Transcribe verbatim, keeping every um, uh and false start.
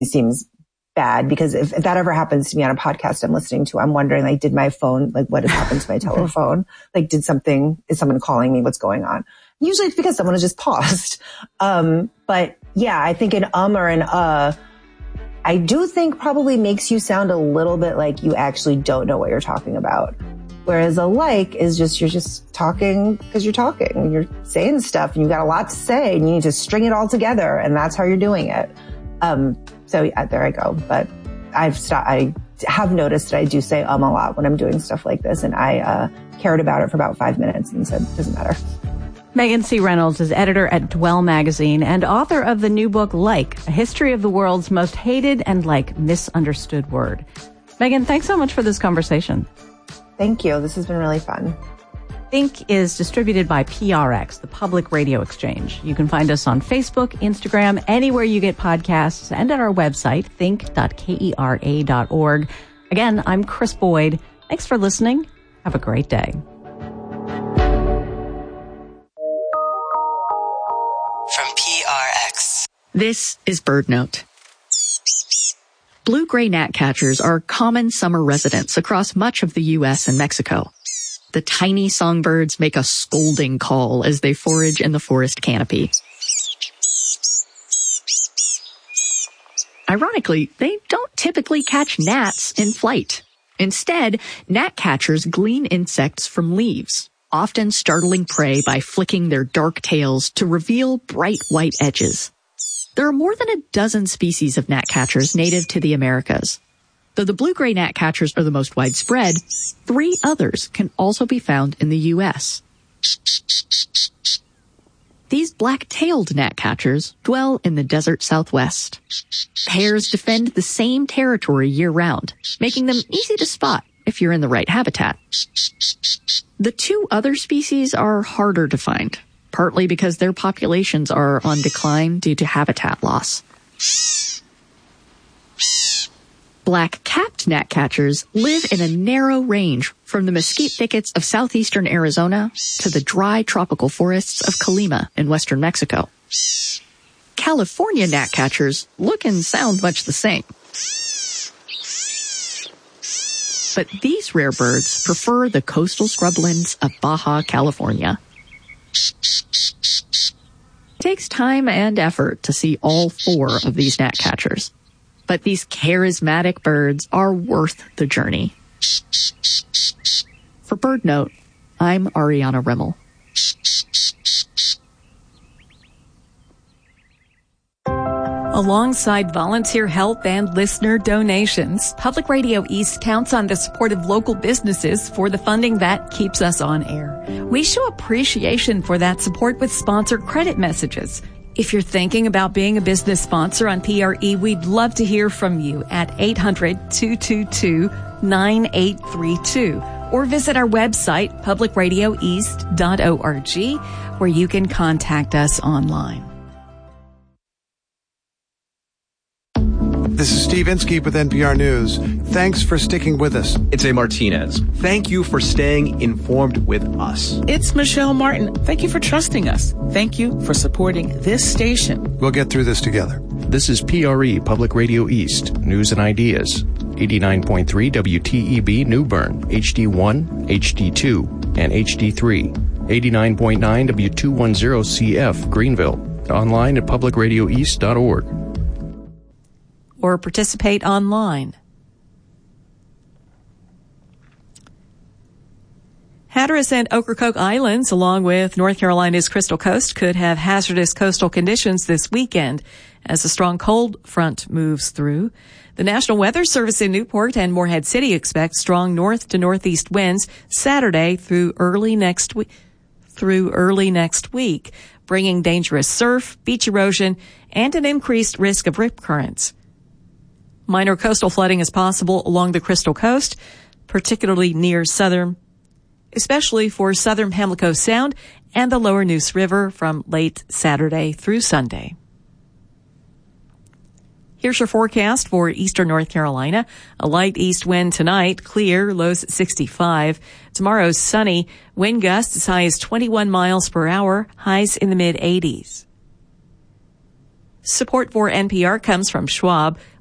seems bad, because if, if that ever happens to me on a podcast I'm listening to, I'm wondering, like, did my phone, like, what has happened to my telephone? Like, did something, is someone calling me? What's going on? Usually it's because someone has just paused. Um, but yeah, I think an um or an uh, I do think probably makes you sound a little bit like you actually don't know what you're talking about. Whereas a like is just, you're just talking because you're talking. You're saying stuff and you've got a lot to say and you need to string it all together, and that's how you're doing it. Um, so yeah, there I go. But I've st- I have noticed that I do say um a lot when I'm doing stuff like this, and I uh, cared about it for about five minutes and said, doesn't matter. Megan C. Reynolds is editor at Dwell Magazine and author of the new book, Like, A History of the World's Most Hated and, Like, Misunderstood Word. Megan, thanks so much for this conversation. Thank you. This has been really fun. Think is distributed by P R X, the Public Radio Exchange. You can find us on Facebook, Instagram, anywhere you get podcasts, and at our website, think dot kera dot org. Again, I'm Chris Boyd. Thanks for listening. Have a great day. From P R X. This is BirdNote. Blue-gray gnatcatchers are common summer residents across much of the U S and Mexico. The tiny songbirds make a scolding call as they forage in the forest canopy. Ironically, they don't typically catch gnats in flight. Instead, gnatcatchers glean insects from leaves, often startling prey by flicking their dark tails to reveal bright white edges. There are more than a dozen species of gnatcatchers native to the Americas. Though the blue-gray gnatcatchers are the most widespread, three others can also be found in the U S. These black-tailed gnatcatchers dwell in the desert Southwest. Pairs defend the same territory year-round, making them easy to spot if you're in the right habitat. The two other species are harder to find, partly because their populations are on decline due to habitat loss. Black-capped gnatcatchers live in a narrow range from the mesquite thickets of southeastern Arizona to the dry tropical forests of Colima in western Mexico. California gnatcatchers look and sound much the same. But these rare birds prefer the coastal scrublands of Baja California. It takes time and effort to see all four of these gnatcatchers. But these charismatic birds are worth the journey. For BirdNote, I'm Ariana Rimmel. Alongside volunteer help and listener donations, Public Radio East counts on the support of local businesses for the funding that keeps us on air. We show appreciation for that support with sponsored credit messages. If you're thinking about being a business sponsor on P R E, we'd love to hear from you at eight hundred, two two two, nine eight three two or visit our website, public radio east dot org, where you can contact us online. This is Steve Inskeep with N P R News. Thanks for sticking with us. It's A. Martinez. Thank you for staying informed with us. It's Michelle Martin. Thank you for trusting us. Thank you for supporting this station. We'll get through this together. This is P R E Public Radio East, News and Ideas. eighty-nine point three W T E B New Bern, H D one, H D two, and H D three. eighty-nine point nine W two ten C F Greenville. Online at public radio east dot org. Or participate online. Hatteras and Ocracoke Islands, along with North Carolina's Crystal Coast, could have hazardous coastal conditions this weekend as a strong cold front moves through. The National Weather Service in Newport and Morehead City expect strong north to northeast winds Saturday through early next week, through early next week, bringing dangerous surf, beach erosion, and an increased risk of rip currents. Minor coastal flooding is possible along the Crystal Coast, particularly near southern, especially for southern Pamlico Sound and the lower Neuse River from late Saturday through Sunday. Here's your forecast for eastern North Carolina. A light east wind tonight, clear, lows at sixty-five. Tomorrow, sunny, wind gusts as high as twenty-one miles per hour, highs in the mid eighties. Support for N P R comes from Schwab.